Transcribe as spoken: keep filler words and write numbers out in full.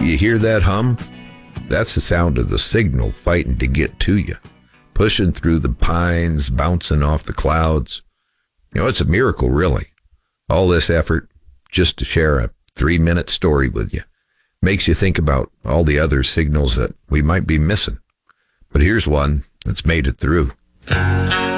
You hear that hum? That's the sound of the signal fighting to get to you, pushing through the pines, bouncing off the clouds. You know, it's a miracle, really. All this effort just to share a three-minute story with you. Makes you think about all the other signals that we might be missing. But here's one that's made it through.